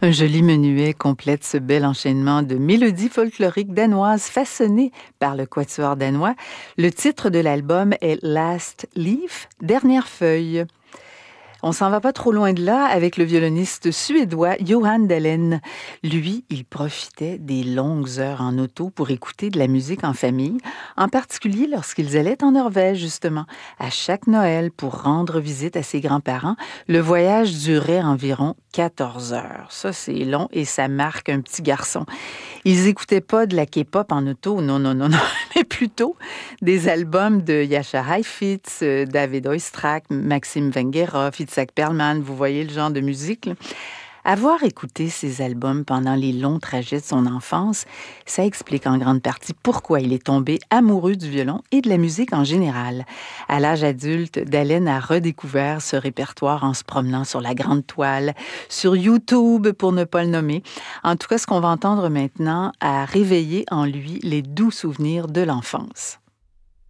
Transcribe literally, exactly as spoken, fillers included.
Un joli menuet complète ce bel enchaînement de mélodies folkloriques danoises façonnées par le quatuor danois. Le titre de l'album est Last Leaf, dernière feuille. On s'en va pas trop loin de là avec le violoniste suédois Johan Dalen. Lui, il profitait des longues heures en auto pour écouter de la musique en famille, en particulier lorsqu'ils allaient en Norvège, justement. À chaque Noël, pour rendre visite à ses grands-parents, le voyage durait environ quatorze heures. Ça, c'est long et ça marque un petit garçon. Ils écoutaient pas de la K-pop en auto, non, non, non, non, mais plutôt des albums de Jascha Heifetz, euh, David Oistrakh, Maxime Vengerov, Itzhak Perlman, vous voyez le genre de musique, là. Avoir écouté ces albums pendant les longs trajets de son enfance, ça explique en grande partie pourquoi il est tombé amoureux du violon et de la musique en général. À l'âge adulte, Dalen a redécouvert ce répertoire en se promenant sur la grande toile, sur YouTube pour ne pas le nommer. En tout cas, ce qu'on va entendre maintenant a réveillé en lui les doux souvenirs de l'enfance.